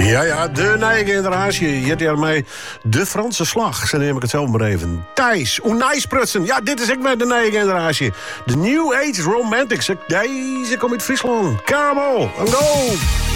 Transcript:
Ja, de nieuwe generatie. Je hebt mij de Franse slag. Zo neem ik het zelf maar even. Thijs, Unijsprutsen. Ja, dit is ik met de nieuwe generatie. De New Age Romantics. Deze komt uit Friesland. Caramel, and go!